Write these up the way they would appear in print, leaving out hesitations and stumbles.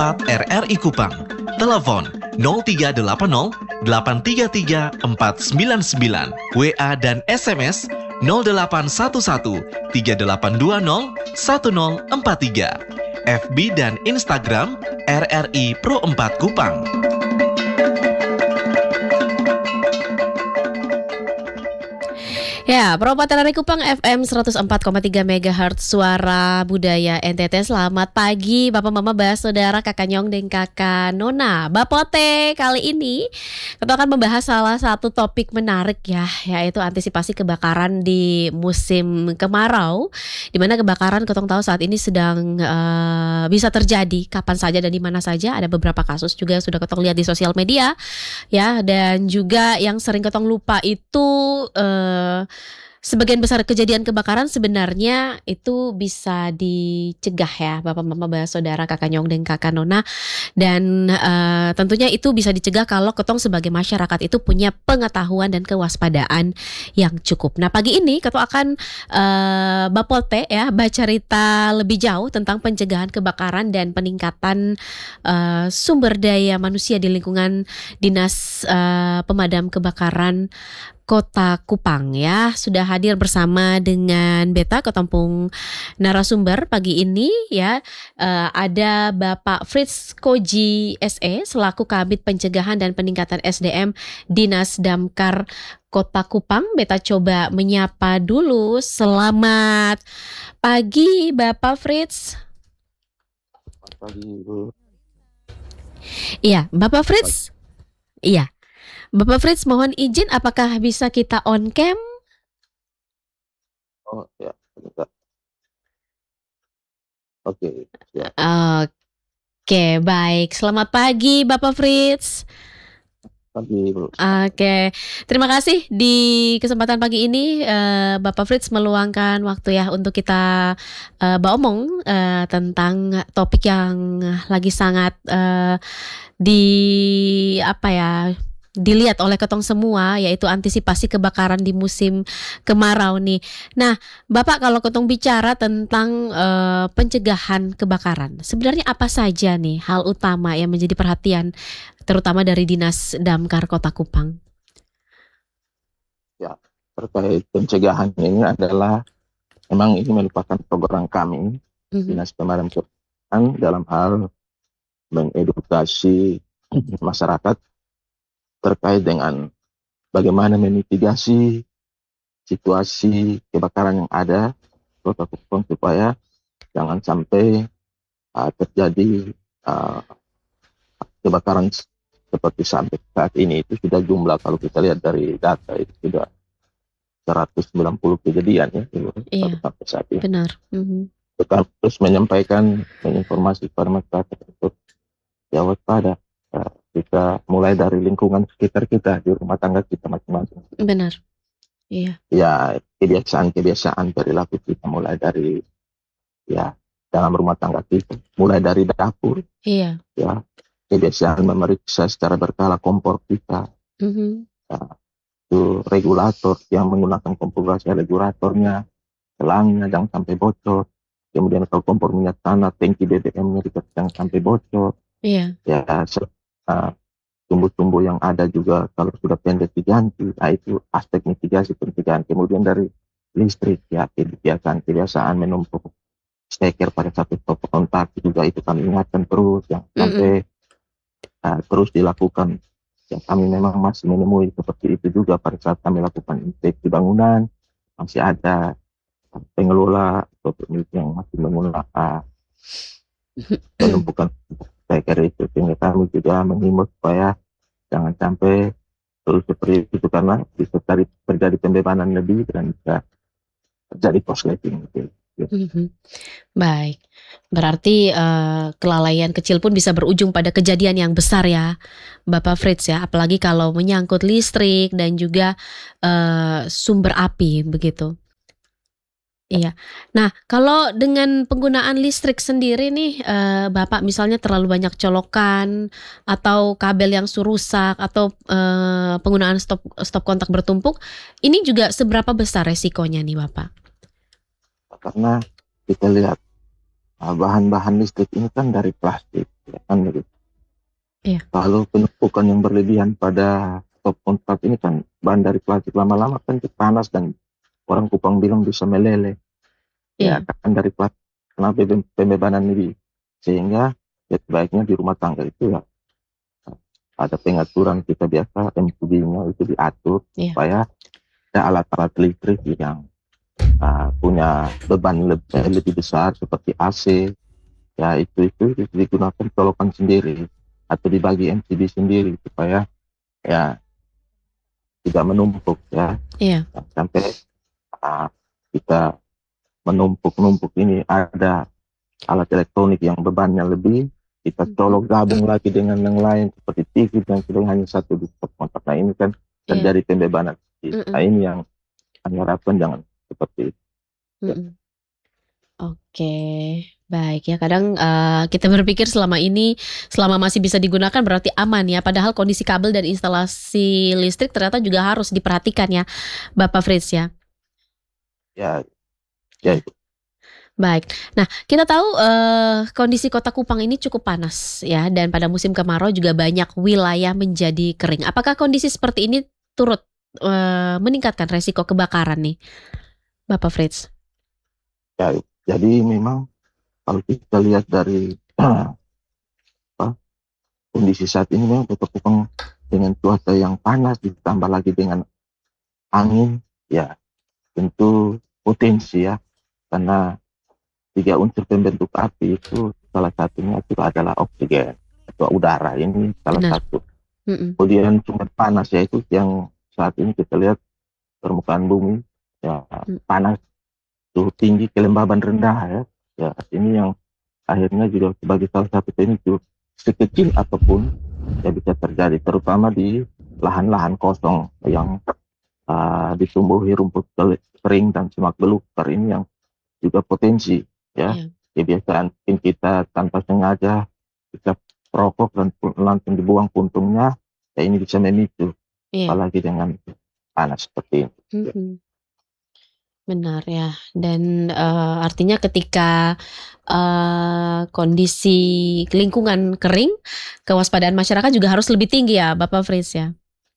4 RRI Kupang. Telepon 0380 833 499. WA dan SMS 0811 3820 1043. FB dan Instagram RRI Pro 4 Kupang. Ya, Perwakilan RRI Kupang FM 104,3 MHz Suara Budaya NTT. Selamat pagi Bapak Mama, Mbak, Saudara, Kakak Nyong dan Kakak Nona. Bapote kali ini kita akan membahas salah satu topik menarik ya, yaitu antisipasi kebakaran di musim kemarau. Di mana kebakaran kita tahu saat ini sedang bisa terjadi kapan saja dan di mana saja. Ada beberapa kasus juga yang sudah kita lihat di sosial media ya, dan juga yang sering kita lupa itu sebagian besar kejadian kebakaran sebenarnya itu bisa dicegah ya Bapak Mama, Mbak, Saudara, Kakak Nyong dan Kakak Nona. Dan tentunya itu bisa dicegah kalau ketong sebagai masyarakat itu punya pengetahuan dan kewaspadaan yang cukup. Nah, pagi ini ketong akan bapote ya, bercerita lebih jauh tentang pencegahan kebakaran dan peningkatan sumber daya manusia di lingkungan Dinas Pemadam Kebakaran Kota Kupang ya. Sudah hadir bersama dengan Beta Ketompung narasumber pagi ini ya. Ada Bapak Fritz Koji SE selaku Kabid Pencegahan dan Peningkatan SDM Dinas Damkar Kota Kupang. Beta coba menyapa dulu. Selamat pagi Bapak Fritz. Selamat pagi, Bu. Iya, Bapak Fritz. Iya. Bapak Fritz, mohon izin apakah bisa kita on cam? Oh ya, bentar. Oke, ya. Oke, baik. Selamat pagi Bapak Fritz. Pagi, Bu. Oke, terima kasih di kesempatan pagi ini Bapak Fritz meluangkan waktu ya untuk kita beromong tentang topik yang lagi sangat dilihat oleh ketong semua, yaitu antisipasi kebakaran di musim kemarau nih. Nah, Bapak, kalau ketong bicara tentang pencegahan kebakaran, sebenarnya apa saja nih hal utama yang menjadi perhatian terutama dari Dinas Damkar Kota Kupang? Ya, terkait pencegahan ini adalah memang ini merupakan program kami Dinas Pemadam Kebakaran dalam hal mengedukasi masyarakat terkait dengan bagaimana memitigasi situasi kebakaran yang ada di Kota Kupang supaya jangan sampai terjadi kebakaran seperti sampai saat ini. Itu sudah jumlah, kalau kita lihat dari data itu sudah 190 kejadian ya sampai saat ini. Benar. Kita terus menyampaikan informasi kepada masyarakat untuk ya waspada. Kita mulai dari lingkungan sekitar kita, di rumah tangga kita masing-masing. Benar. Iya. Ya, kebiasaan perilaku kita mulai dari ya dalam rumah tangga kita, mulai dari dapur. Iya. Ya, kebiasaan memeriksa secara berkala kompor kita. Ya, itu regulator yang menggunakan kompor gas, regulatornya, selangnya jangan sampai bocor. Kemudian kalau kompor minyak tanah, tangki BBM-nya jangan sampai bocor. Iya. Ya, tumbuh-tumbuh yang ada juga kalau sudah pendek diganti. Nah, itu aspek mitigasi pencegahan. Kemudian dari listrik ya, kebiasaan menumpuk steker pada satu stop kontak juga itu kami ingatkan terus yang sampai terus dilakukan. Ya, kami memang masih menemui seperti itu juga pada saat kami lakukan inspeksi bangunan, masih ada pengelola atau pemilik yang masih menggunakan penumpukan steker itu. Sehingga kami juga menghimbau supaya jangan sampai terus seperti itu, karena bisa terjadi pembebanan lebih dan bisa terjadi korsleting gitu. Baik, berarti kelalaian kecil pun bisa berujung pada kejadian yang besar ya Bapak Fritz ya, apalagi kalau menyangkut listrik dan juga sumber api begitu. Iya. Nah, kalau dengan penggunaan listrik sendiri nih, Bapak misalnya terlalu banyak colokan atau kabel yang rusak atau penggunaan stop kontak bertumpuk, ini juga seberapa besar resikonya nih Bapak? Karena kita lihat bahan-bahan listrik ini kan dari plastik, ya kan begitu. Iya. Kalau penumpukan yang berlebihan pada stop kontak ini kan bahan dari plastik, lama-lama kan itu panas dan orang Kupang bilang bisa meleleh. Ya Iya. kan dari plastik, kenapa pembebanan ini, sehingga ya sebaiknya di rumah tangga itu ya ada pengaturan, kita biasa MTB-nya itu diatur Iya. supaya ada alat-alat listrik yang punya beban lebih besar seperti AC, ya itu digunakan colokan sendiri atau dibagi MTB sendiri supaya ya tidak menumpuk ya. Iya. Sampai kita menumpuk ini ada alat elektronik yang bebannya lebih, kita colok gabung lagi dengan yang lain seperti TV dan sebagainya, hanya satu di stop kontak. Nah ini kan Iya. terjadi pembebanan. Nah ini yang kami harapkan jangan seperti itu. Mm-mm. Oke, baik ya. Kadang kita berpikir selama ini, selama masih bisa digunakan berarti aman ya. Padahal kondisi kabel dan instalasi listrik ternyata juga harus diperhatikan ya, Bapak Fritz ya. Ya Iya. itu. Baik. Nah, kita tahu kondisi Kota Kupang ini cukup panas ya, dan pada musim kemarau juga banyak wilayah menjadi kering. Apakah kondisi seperti ini turut meningkatkan resiko kebakaran nih, Bapak Fritz? Ya, jadi memang kalau kita lihat dari kondisi saat ini memang Kota Kupang dengan cuaca yang panas ditambah lagi dengan angin, ya tentu potensi ya, karena 3 unsur pembentuk api itu salah satunya itu adalah oksigen atau udara, ini salah Benar. satu. Mm-mm. Kemudian sumber panas yaitu yang saat ini kita lihat permukaan bumi ya panas, suhu tinggi, kelembaban rendah ya. Ya ini yang akhirnya juga sebagai salah satu pemicu sekecil apapun ya bisa terjadi, terutama di lahan-lahan kosong yang ditumbuhi rumput kering dan semak belukar, ini yang juga potensi ya. Iya. Kebiasaan mungkin kita tanpa sengaja kita rokok dan langsung dibuang puntungnya, ya ini bisa memicu, Iya. apalagi dengan panas seperti ini. Mm-mm. Benar ya. Dan artinya ketika kondisi lingkungan kering, kewaspadaan masyarakat juga harus lebih tinggi ya, Bapak Fritz ya.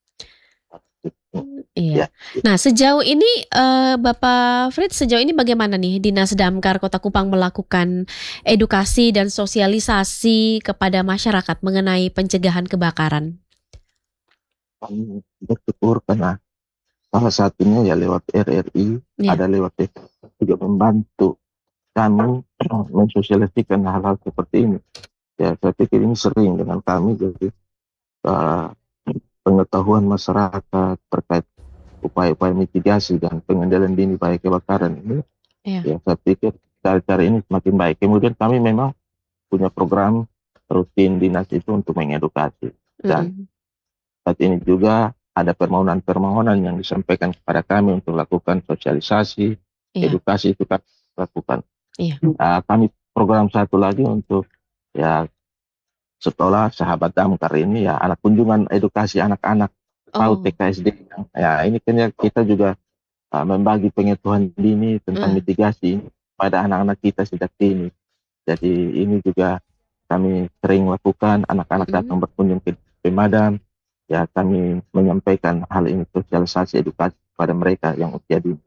Iya. Ya. Nah, sejauh ini Bapak Fritz, sejauh ini bagaimana nih Dinas Damkar Kota Kupang melakukan edukasi dan sosialisasi kepada masyarakat mengenai pencegahan kebakaran? Kami bersyukur karena salah satunya ya lewat RRI, Iya. ada lewat juga membantu kami mensosialisasikan hal-hal seperti ini. Ya saya pikir ini sering dengan kami, jadi pengetahuan masyarakat terkait upaya-upaya mitigasi dan pengendalian dini bahaya kebakaran ini, Iya. ya saya pikir cara-cara ini semakin baik. Kemudian kami memang punya program rutin dinas itu untuk mengedukasi, dan Mm-mm. saat ini juga ada permohonan-permohonan yang disampaikan kepada kami untuk lakukan sosialisasi, Iya. edukasi itu kami lakukan. Iya. Kami program satu lagi untuk ya sekolah sahabat damkar ini ya, anak kunjungan edukasi anak-anak PAUD Oh. TK SD. Ya ini kan ya kita juga membagi pengetahuan dini tentang mitigasi pada anak-anak kita sejak dini. Jadi ini juga kami sering lakukan, anak-anak datang berkunjung ke pemadam, ya kami menyampaikan hal ini, sosialisasi edukasi kepada mereka yang usia dini.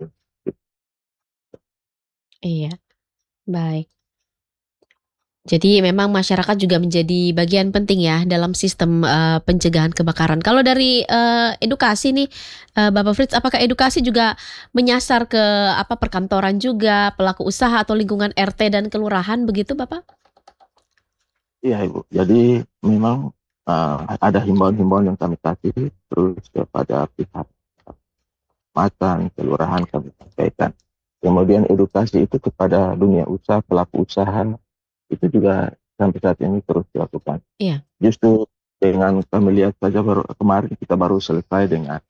Iya. Baik. Jadi memang masyarakat juga menjadi bagian penting ya dalam sistem pencegahan kebakaran. Kalau dari edukasi nih, Bapak Fritz, apakah edukasi juga menyasar ke perkantoran juga, pelaku usaha atau lingkungan RT dan kelurahan begitu, Bapak? Iya Ibu, jadi memang ada himbauan-himbauan yang kami kasih terus kepada pihak kecamatan, kelurahan kami sampaikan. Kemudian edukasi itu kepada dunia usaha, pelaku usaha, itu juga sampai saat ini terus dilakukan. Iya. Justru dengan kami lihat saja baru kemarin kita baru selesai dengan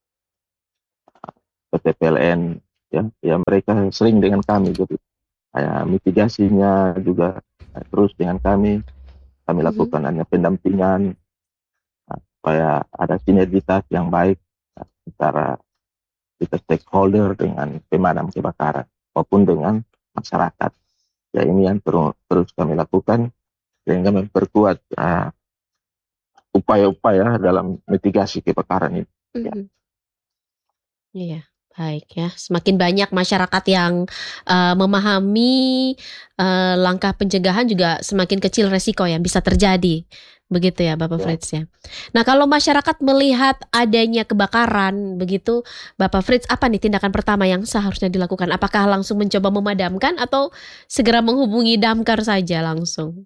PT PLN, ya mereka sering dengan kami, jadi mitigasinya juga terus dengan kami lakukan hanya pendampingan supaya ada sinergitas yang baik antara kita stakeholder dengan pemadam kebakaran maupun dengan masyarakat. Ya ini yang terus kami lakukan sehingga memperkuat upaya-upaya dalam mitigasi kebakaran ini. Ya. Mhm. Iya, baik ya. Semakin banyak masyarakat yang memahami langkah pencegahan, juga semakin kecil resiko yang bisa terjadi. Begitu ya, Bapak Ya. Fritz ya. Nah, kalau masyarakat melihat adanya kebakaran begitu, Bapak Fritz, apa nih tindakan pertama yang seharusnya dilakukan? Apakah langsung mencoba memadamkan atau segera menghubungi damkar saja langsung?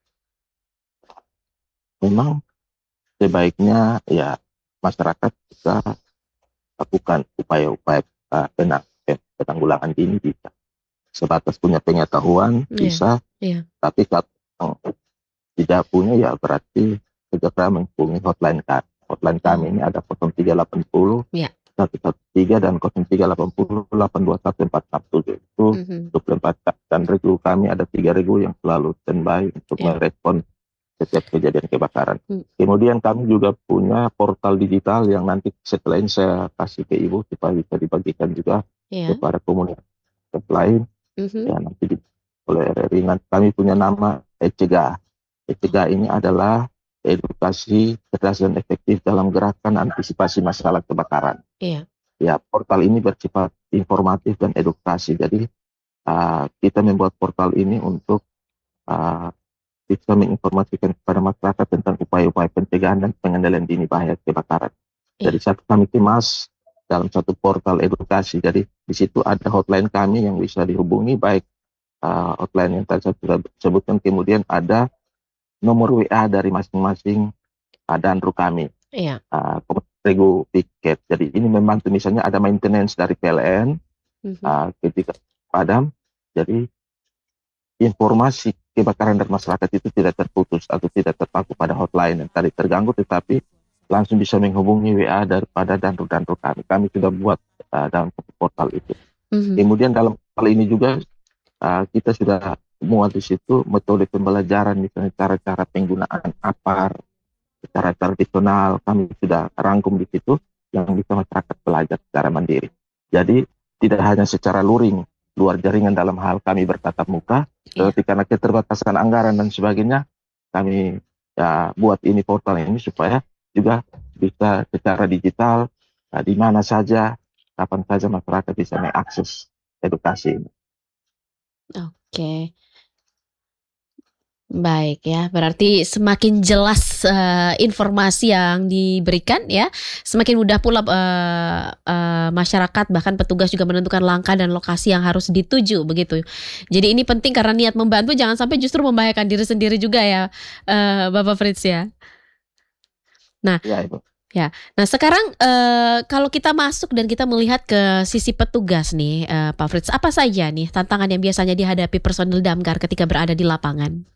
Memang sebaiknya ya masyarakat bisa lakukan upaya-upaya penanggulangan dini bisa. Sebatas punya pengetahuan Iya, bisa, iya. tapi kalau tidak punya ya berarti segera menghubungi hotline kami. Hotline kami Oh, ini ada 0380 ya. 113 dan 0380 821 467 itu Mhm. 24 jam. Dan regu kami ada 3 regu yang selalu standby untuk Ya. merespon setiap kejadian kebakaran. Mm. Kemudian kami juga punya portal digital yang nanti setelah ini saya kasih ke Ibu supaya bisa dibagikan juga Ya. kepada komunitas lain. Mhm. Ya nanti oleh RRI. Nanti kami punya nama ECEGA. Oh, ECEGA ini adalah edukasi cerdas dan efektif dalam gerakan antisipasi masalah kebakaran. iya. Ya, portal ini bersifat informatif dan edukasi. Jadi kita membuat portal ini untuk uh, bisa menginformasikan kepada masyarakat tentang upaya-upaya pencegahan dan pengendalian dini bahaya kebakaran. Jadi Iya. kami kemas dalam satu portal edukasi. Jadi di situ ada hotline kami yang bisa dihubungi, baik hotline yang tadi saya sudah sebutkan, kemudian ada nomor WA dari masing-masing danru kami, Iya. regu tiket. Jadi ini membantu, misalnya ada maintenance dari PLN Mhm. ketika padam, jadi informasi kebakaran dari masyarakat itu tidak terputus atau tidak terpaku pada hotline yang tadi terganggu, tetapi langsung bisa menghubungi WA daripada danru-danru kami. Kami sudah buat dalam satu portal itu. Mhm. Kemudian dalam hal ini juga kita sudah muat di situ metode pembelajaran, misalnya cara-cara penggunaan APAR, secara tradisional kami sudah rangkum di situ yang bisa masyarakat belajar secara mandiri. Jadi tidak hanya secara luring luar jaringan dalam hal kami bertatap muka, Iya. tetapi karena keterbatasan anggaran dan sebagainya, kami ya buat ini portal ini supaya juga bisa secara digital di mana saja, kapan saja masyarakat bisa mengakses edukasi ini. Oke. Baik ya, berarti semakin jelas informasi yang diberikan ya, semakin mudah pula masyarakat bahkan petugas juga menentukan langkah dan lokasi yang harus dituju begitu. Jadi ini penting karena niat membantu jangan sampai justru membahayakan diri sendiri juga ya, Bapak Fritz ya. Nah, Ya, Ibu. ya. Nah sekarang kalau kita masuk dan kita melihat ke sisi petugas nih, Pak Fritz, apa saja nih tantangan yang biasanya dihadapi personil damkar ketika berada di lapangan?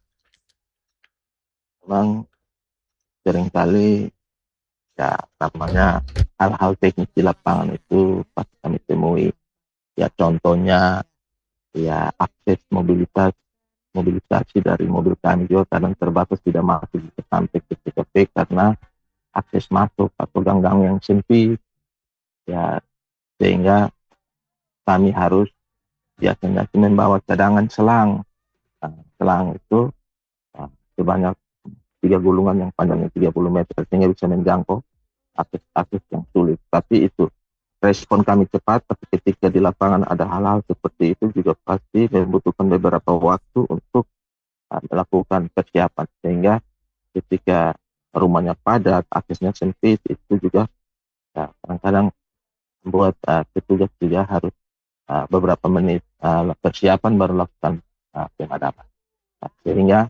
Memang seringkali ya namanya hal-hal teknis di lapangan itu pasti kami temui. Ya contohnya ya akses mobilisasi dari mobil kami juga kadang terbatas, tidak masuk bisa sampai ke TKP karena akses masuk atau gang-gang yang sempit, ya sehingga kami harus biasanya membawa cadangan selang. Selang itu sebanyak 3 gulungan yang panjangnya 30 meter sehingga bisa menjangkau akses-akses yang sulit. Tapi itu respon kami cepat, tapi ketika di lapangan ada hal-hal seperti itu juga pasti membutuhkan beberapa waktu untuk melakukan persiapan, sehingga ketika rumahnya padat, aksesnya sempit, itu juga ya, kadang-kadang membuat petugas juga harus beberapa menit persiapan baru lakukan pemadaman. Sehingga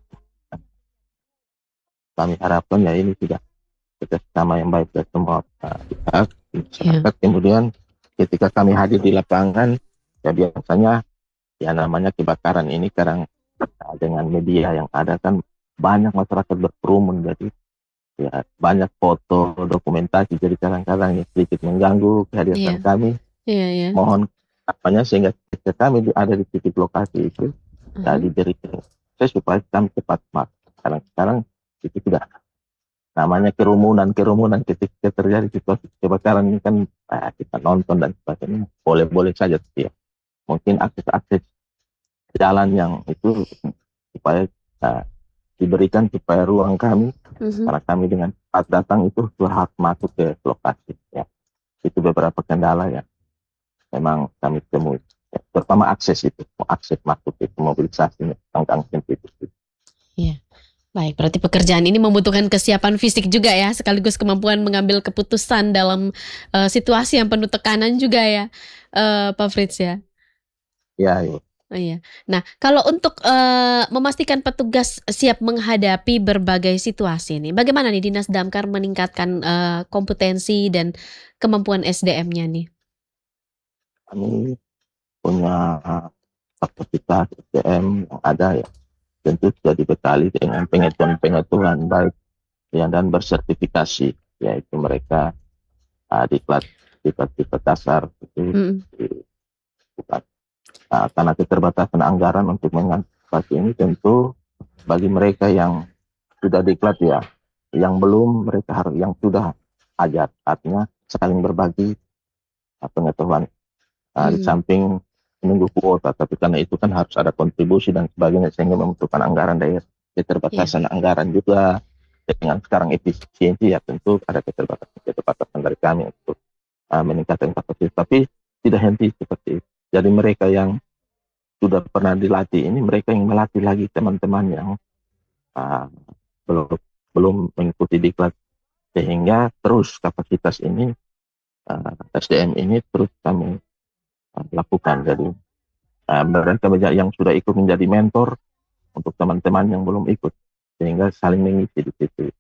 kami harapkan ya ini sudah kerjasama yang baik dari semua pihak Ya. masyarakat. Kemudian ketika kami hadir di lapangan, ya biasanya ya namanya kebakaran ini kadang dengan media yang ada kan banyak masyarakat berkerumun, jadi ya banyak foto dokumentasi, jadi kadang-kadang ya sedikit mengganggu Iya, kehadiran kami. iya, iya. Mohon apanya sehingga ketika kami ada di titik lokasi itu ya Mhm. diberikan saya supaya kami cepat masuk. Sekarang itu sudah namanya kerumunan ketika terjadi situasi kebakaran ini kan kita nonton dan sebagainya boleh-boleh saja, ya mungkin akses-akses jalan yang itu supaya diberikan supaya ruang kami, Mhm. karena kami dengan cepat datang itu sudah harus masuk ke lokasi. Ya, itu beberapa kendala yang memang kami temui. Ya, terutama akses itu, akses masuk itu mobilisasi tanggang sempit itu. Iya. Baik, berarti pekerjaan ini membutuhkan kesiapan fisik juga ya, sekaligus kemampuan mengambil keputusan dalam situasi yang penuh tekanan juga ya, Pak Fritz ya. Ya, ya. Oh, iya. Nah, kalau untuk memastikan petugas siap menghadapi berbagai situasi nih, bagaimana nih Dinas Damkar meningkatkan kompetensi dan kemampuan SDM-nya nih? Kami punya kapasitas SDM yang ada ya, tentu sudah dibekali dengan pengetahuan baik ya, dan bersertifikasi, yaitu mereka di kelas dasar itu Mhm. bukan. Karena keterbatasan anggaran untuk mengantisipasi ini, tentu bagi mereka yang sudah diklat ya, yang belum mereka harus, yang sudah ajar, artinya saling berbagi pengetahuan. Di Mhm. samping menunggu kuota, tapi karena itu kan harus ada kontribusi dan sebagainya, sehingga membutuhkan anggaran daerah. Iya. Keterbatasan anggaran juga dengan sekarang efisiensi, ya tentu ada keterbatasan dari kami untuk meningkatkan kapasitas, tapi tidak henti seperti itu. Jadi mereka yang sudah pernah dilatih ini, mereka yang melatih lagi teman-teman yang uh, belum belum mengikuti diklat, sehingga terus kapasitas ini, SDM ini terus kami lakukan. Jadi mereka yang sudah ikut menjadi mentor untuk teman-teman yang belum ikut, sehingga saling mengisi di situ.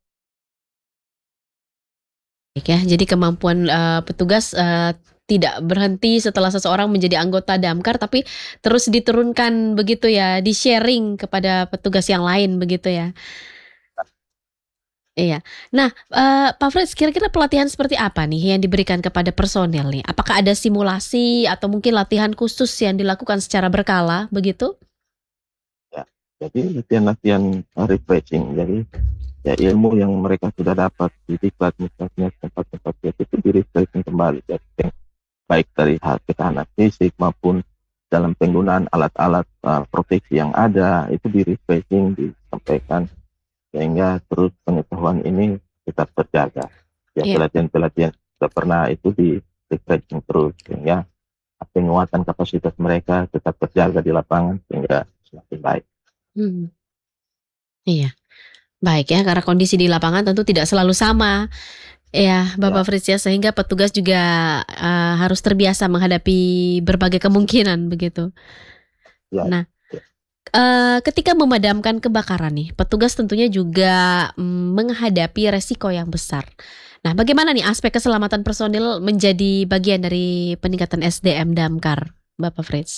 Baik ya, jadi kemampuan petugas tidak berhenti setelah seseorang menjadi anggota damkar, tapi terus diturunkan begitu ya, di-sharing kepada petugas yang lain begitu ya? Iya. Nah, Pak Frits, kira-kira pelatihan seperti apa nih yang diberikan kepada personel nih? Apakah ada simulasi atau mungkin latihan khusus yang dilakukan secara berkala begitu? Ya, jadi latihan-latihan refreshing. Jadi ya, ilmu yang mereka sudah dapat di diklat misalnya, tempat-tempat itu di refreshing kembali. Jadi baik dari hal ketahanan fisik maupun dalam penggunaan alat-alat proteksi yang ada, itu di refreshing, disampaikan, sehingga terus pengetahuan ini tetap terjaga. Ya, Iya. pelatihan-pelatihan sudah pernah itu di refreshing terus, sehingga penguatan kapasitas mereka tetap terjaga di lapangan sehingga semakin baik. Mhm. Iya. Baik ya, karena kondisi di lapangan tentu tidak selalu sama. Ya, Bapak Ya, Frits ya, sehingga petugas juga harus terbiasa menghadapi berbagai kemungkinan begitu. ya, Nah, ya. ketika memadamkan kebakaran nih, petugas tentunya juga menghadapi resiko yang besar. Nah, bagaimana nih aspek keselamatan personil menjadi bagian dari peningkatan SDM damkar, Bapak Frits?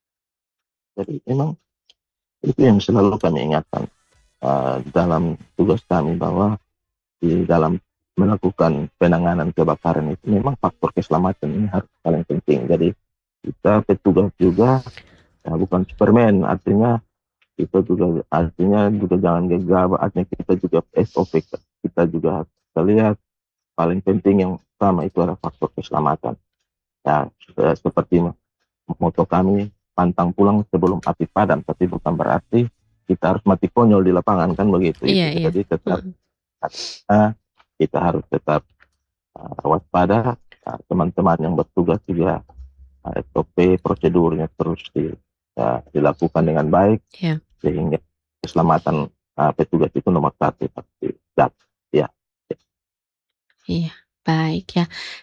Jadi memang itu yang selalu kami ingatkan dalam tugas kami, bahwa di dalam melakukan penanganan kebakaran itu memang faktor keselamatan ini harus paling penting. Jadi kita petugas juga bukan Superman, artinya kita juga, artinya juga jangan gegabah, artinya kita juga SOP, kita juga harus kita lihat paling penting yang utama itu adalah faktor keselamatan. Ya, seperti moto kami, pantang pulang sebelum api padam, tapi bukan berarti kita harus mati konyol di lapangan, kan begitu Iya, itu. iya. Jadi tetap Mhm. kita harus tetap waspada. Teman-teman yang bertugas juga SOP prosedurnya terus dilakukan dengan baik, Ya. sehingga keselamatan petugas itu nomor satu pasti. Ya, Iya, baik ya.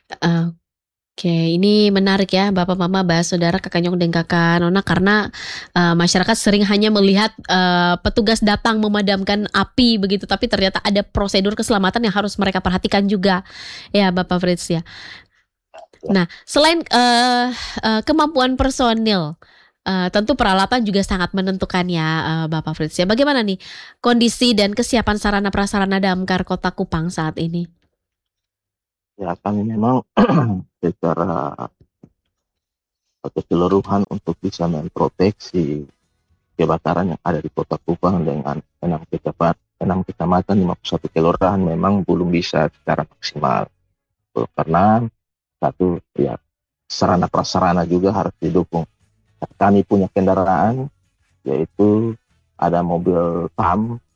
Oke, ini menarik ya Bapak Mama bahas saudara Kakak Nyong dan Kakak Nona karena masyarakat sering hanya melihat petugas datang memadamkan api begitu, tapi ternyata ada prosedur keselamatan yang harus mereka perhatikan juga ya Bapak Frits ya. ya. Nah, selain kemampuan personil, tentu peralatan juga sangat menentukan ya Bapak Frits ya. Bagaimana nih kondisi dan kesiapan sarana prasarana damkar Kota Kupang saat ini? Ya, kami memang secara keseluruhan untuk bisa memproteksi kebakaran yang ada di Kota Kupang dengan 6 kecamatan 51 kelurahan memang belum bisa secara maksimal. Karena satu, ya, sarana prasarana juga harus didukung. Kami punya kendaraan, yaitu ada mobil PAM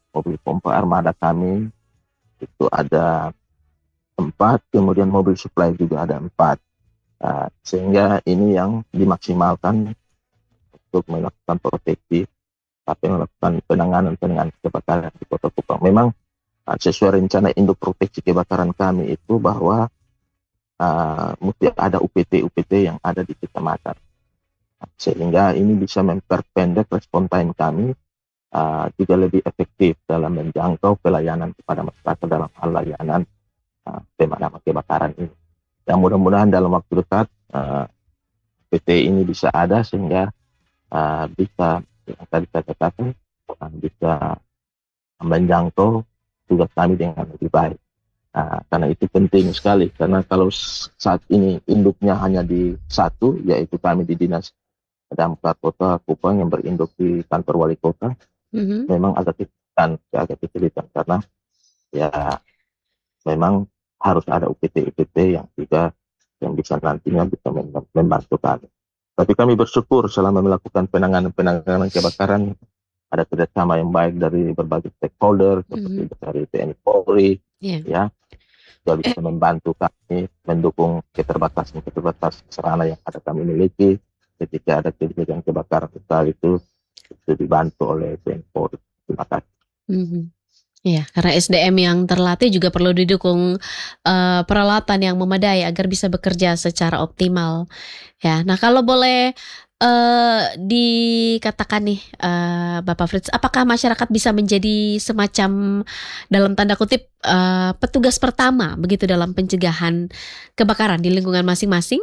mobil pompa armada kami itu ada 4, kemudian mobil supply juga ada 4. Sehingga ini yang dimaksimalkan untuk melakukan proteksi tapi melakukan penanganan kebakaran di Kota Kupang. Memang sesuai rencana induk proteksi kebakaran kami itu bahwa mesti ada UPT yang ada di kecamatan, sehingga ini bisa memperpendek respon time kami, juga lebih efektif dalam menjangkau pelayanan kepada masyarakat dalam hal layanan pemadaman kebakaran ini. Dan mudah-mudahan dalam waktu dekat UPT ini bisa ada sehingga bisa yang tadi saya katakan bisa menjangkau tugas kami dengan lebih baik. Karena itu penting sekali, karena kalau saat ini induknya hanya di satu, yaitu kami di Dinas Damkar Kota Kupang yang berinduk di kantor wali kota, memang agak kesulitan karena ya memang harus ada UPT yang juga yang bisa nantinya bisa membantu kami. Tapi kami bersyukur selama melakukan penanganan kebakaran ada kerjasama yang baik dari berbagai stakeholder seperti dari TNI Polri, ya, juga bisa membantu kami mendukung keterbatasan sarana yang ada kami miliki ketika ada kejadian kebakaran besar itu dibantu oleh TNI Polri. Terima kasih. Ya, karena SDM yang terlatih juga perlu didukung peralatan yang memadai agar bisa bekerja secara optimal. Ya, nah kalau boleh dikatakan nih, Bapak Fritz, apakah masyarakat bisa menjadi semacam dalam tanda kutip petugas pertama begitu dalam pencegahan kebakaran di lingkungan masing-masing?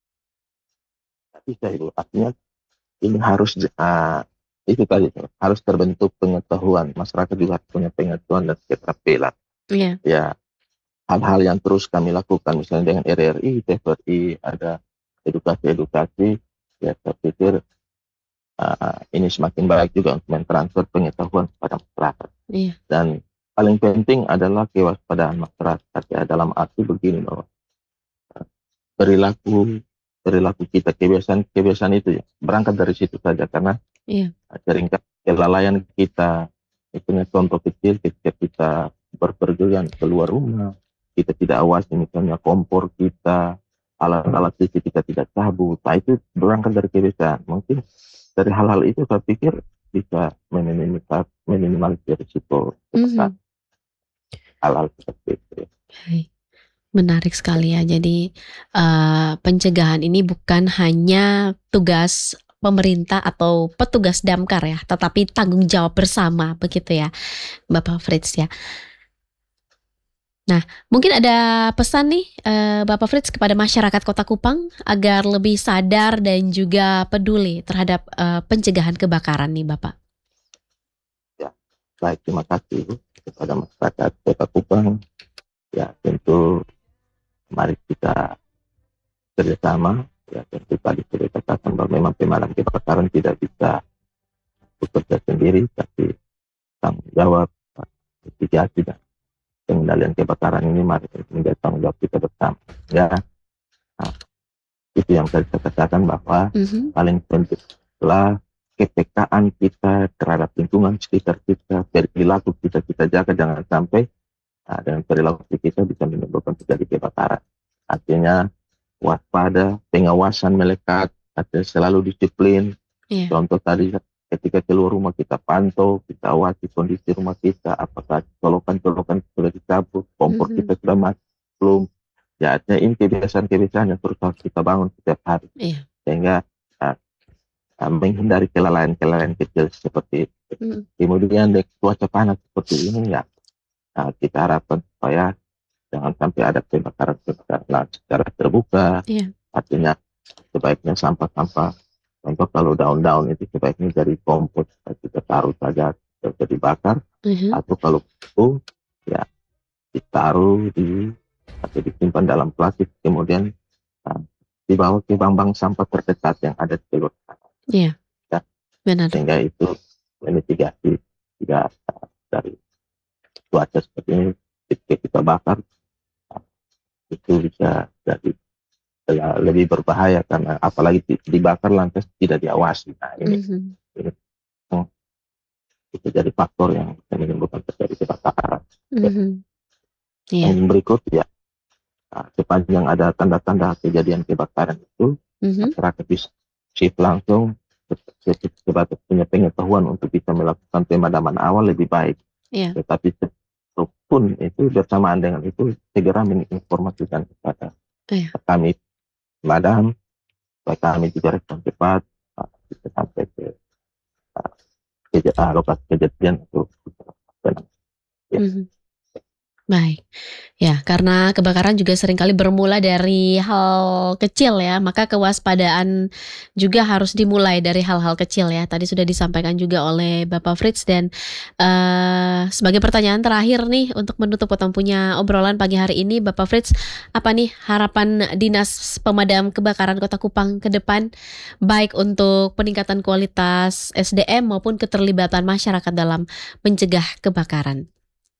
Bisa itu, artinya ini harus itu tadi harus terbentuk pengetahuan, masyarakat juga punya pengetahuan dan keterampilan. Ya, hal-hal yang terus kami lakukan misalnya dengan RRI, TVRI, ada edukasi, ya saya pikir ini semakin baik juga untuk mentransfer pengetahuan kepada masyarakat. Dan paling penting adalah kewaspadaan masyarakat, ya, dalam arti begini bahwa perilaku kita, kebiasaan itu ya berangkat dari situ saja, karena seringkali kelalaian kita itu contoh kecil ketika kita berpergian keluar rumah, kita tidak awasi misalnya kompor kita, alat-alat kita tidak cabut, itu berangkat dari kebiasaan. Mungkin dari hal-hal itu saya pikir bisa meminimalisir risiko hal-hal seperti itu. Menarik sekali ya. Jadi pencegahan ini bukan hanya tugas pemerintah atau petugas damkar ya, tetapi tanggung jawab bersama, begitu ya, Bapak Fritz ya. Nah, mungkin ada pesan nih Bapak Fritz kepada masyarakat Kota Kupang agar lebih sadar dan juga peduli terhadap pencegahan kebakaran nih, Bapak. Ya, baik, terima kasih kepada masyarakat Kota Kupang. Ya, tentu mari kita kerjasama. Ya, tentu tadi sudah katakan bahwa memang pemadam kebakaran tidak bisa bekerja sendiri, tapi tanggung jawab mitigasi dan pengendalian kebakaran ini mari menjadi tanggung jawab kita bersama. Ya, itu yang tadi saya katakan bahwa paling penting adalah kepekaan kita terhadap lingkungan sekitar kita, perilaku kita jaga jangan sampai dengan perilaku kita bisa menimbulkan terjadi kebakaran. Artinya waspada, pengawasan melekat, artinya selalu disiplin. Contoh tadi ketika keluar rumah kita pantau, kita awasi kondisi rumah kita, apakah colokan-colokan sudah dicabut, kompor kita sudah mati belum. Ya, artinya ini kebiasaan-kebiasaan yang terus harus kita bangun setiap hari. Sehingga menghindari kelalaian kecil seperti itu. Kemudian cuaca panas seperti ini ya, kita harapkan supaya jangan sampai ada kebakaran secara terbuka. Artinya sebaiknya sampah-sampah, contoh kalau daun-daun itu sebaiknya dari kompos kita taruh saja bisa dibakar, atau kalau itu ya ditaruh atau disimpan dalam plastik, kemudian dibawa ke bank sampah terdekat yang ada di seluruh sana. Benar. Sehingga itu memitigasi tidak dari cuaca seperti ini ketika kita bakar itu bisa jadi lebih berbahaya, karena apalagi dibakar lantas tidak diawasi. Nah, ini itu jadi faktor yang menimbulkan terjadi kebakaran. Mhm. Iya. Yang berikut ya, sepanjang ada tanda-tanda kejadian kebakaran itu, Mhm. masyarakat bisa shift langsung sebatas punya pengetahuan untuk bisa melakukan pemadaman awal lebih baik. Iya. Tetapi pun itu bersamaan dengan itu segera menginformasikan kepada Iya. kami pemadam, supaya kami juga respon cepat bisa sampai ke lokasi kejadian itu. Ya. Mhm. Baik. Ya, karena kebakaran juga seringkali bermula dari hal kecil ya, maka kewaspadaan juga harus dimulai dari hal-hal kecil ya. Tadi sudah disampaikan juga oleh Bapak Fritz dan sebagai pertanyaan terakhir nih untuk menutup potong punya obrolan pagi hari ini, Bapak Fritz, apa nih harapan Dinas Pemadam Kebakaran Kota Kupang ke depan, baik untuk peningkatan kualitas SDM maupun keterlibatan masyarakat dalam mencegah kebakaran?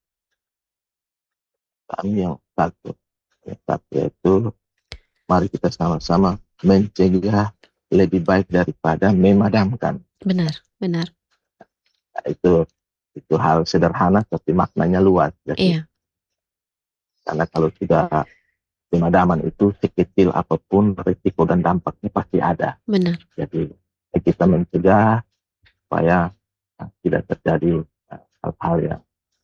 Kami yang satu yaitu mari kita sama-sama mencegah lebih baik daripada memadamkan. Benar, benar. Nah, itu hal sederhana tapi maknanya luas. Jadi, Iya, karena kalau sudah pemadaman itu sekecil apapun risiko dan dampaknya pasti ada. benar. Jadi kita mencegah supaya tidak terjadi hal-hal yang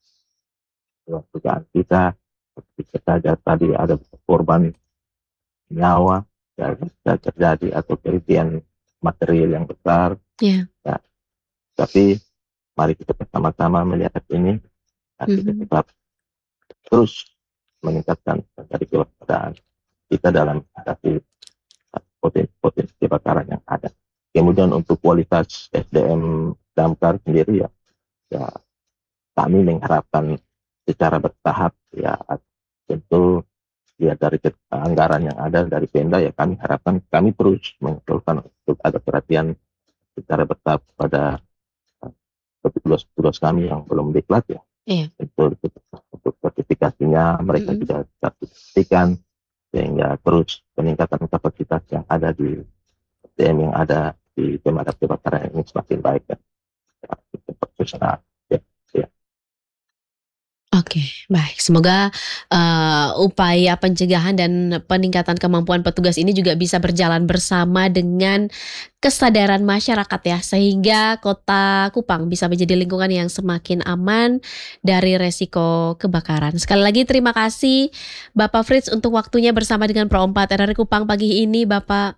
dugaan kita seperti saja tadi ada korban nyawa dan bisa terjadi atau kerugian material yang besar. Iya. Ya, tapi mari kita bersama-sama melihat ini, kita Mhm. tetap terus meningkatkan dari kewaspadaan kita dalam menghadapi potensi kebakaran yang ada. Kemudian untuk kualitas SDM damkar sendiri ya kami mengharapkan secara bertahap ya, tentu ya dari anggaran yang ada dari Pemda ya kami harapkan kami terus mengusulkan untuk ada perhatian secara bertahap pada petugas-petugas kami yang belum diklat ya. Iya. Untuk sertifikasinya mereka juga sertifikasikan sehingga terus peningkatan kapasitas yang ada di SDM yang ada di pemadam kebakaran ini semakin baik dan profesional. Ya. Oke, baik. Semoga upaya pencegahan dan peningkatan kemampuan petugas ini juga bisa berjalan bersama dengan kesadaran masyarakat ya, sehingga Kota Kupang bisa menjadi lingkungan yang semakin aman dari resiko kebakaran. Sekali lagi terima kasih Bapak Fritz untuk waktunya bersama dengan Pro 4 RRI Kupang pagi ini, Bapak.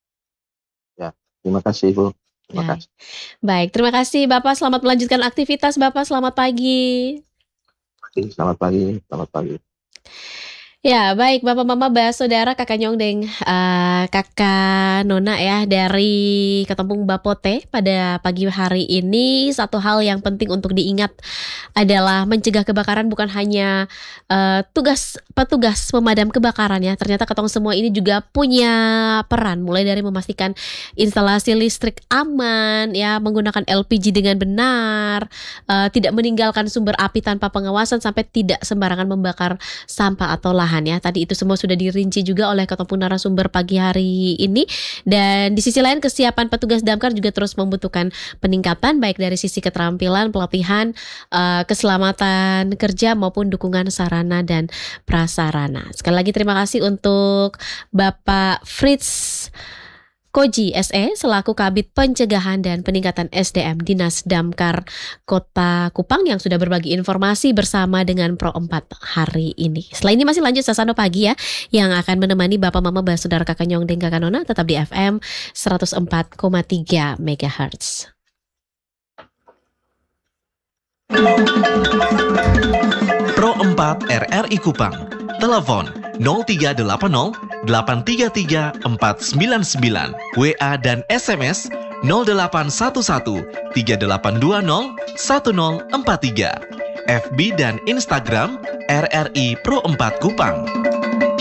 Ya, terima kasih Ibu. Terima Baik. kasih. Baik, terima kasih Bapak. Selamat melanjutkan aktivitas Bapak. Selamat pagi. Selamat pagi. Selamat pagi. Ya, baik Bapak Mama Bah Saudara Kakak Nyongdeng, Kakak Nona ya dari Ketempung Bapote pada pagi hari ini. Satu hal yang penting untuk diingat adalah mencegah kebakaran bukan hanya tugas petugas pemadam kebakaran ya. Ternyata ketong semua ini juga punya peran, mulai dari memastikan instalasi listrik aman ya, menggunakan LPG dengan benar, tidak meninggalkan sumber api tanpa pengawasan, sampai tidak sembarangan membakar sampah atau lahan ya. Tadi itu semua sudah dirinci juga oleh ketempung narasumber pagi hari ini. Dan di sisi lain kesiapan petugas damkar juga terus membutuhkan peningkatan baik dari sisi keterampilan, pelatihan, keselamatan kerja maupun dukungan sarana dan prasarana. Sekali lagi terima kasih untuk Bapak Fritz Koji SE selaku Kabid Pencegahan dan Peningkatan SDM Dinas Damkar Kota Kupang yang sudah berbagi informasi bersama dengan Pro 4 hari ini. Setelah ini masih lanjut Sasando Pagi ya, yang akan menemani Bapak Mama Bah Saudara Kakak Nyongdeng Kakak Nona tetap di FM 104,3 MHz. Pro 4 RRI Kupang. Telepon 0380 833 499. WA dan SMS 0811 3820 1043. FB dan Instagram RRI Pro 4 Kupang.